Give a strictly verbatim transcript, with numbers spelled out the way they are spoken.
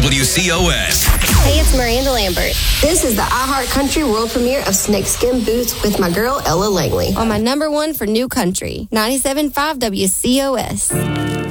W C O S. Hey, it's Miranda Lambert. This is the iHeart Country world premiere of Snakeskin Boots with my girl, Ella Langley. On my number one for new country, ninety-seven point five W C O S.